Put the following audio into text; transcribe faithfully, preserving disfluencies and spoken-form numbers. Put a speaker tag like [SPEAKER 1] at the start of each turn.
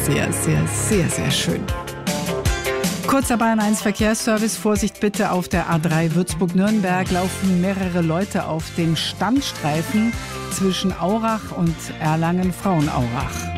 [SPEAKER 1] sehr, sehr, sehr, sehr schön. Kurzer Bayern eins Verkehrsservice. Vorsicht bitte, auf der A drei Würzburg-Nürnberg laufen mehrere Leute auf den Standstreifen zwischen Aurach und Erlangen-Frauenaurach.